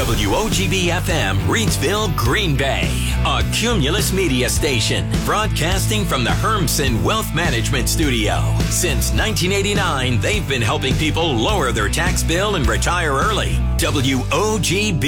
WOGB-FM, Reidsville, Green Bay. A Cumulus Media station, broadcasting from the Hermsen Wealth Management Studio. Since 1989, they've been helping people lower their tax bill and retire early. WOGB.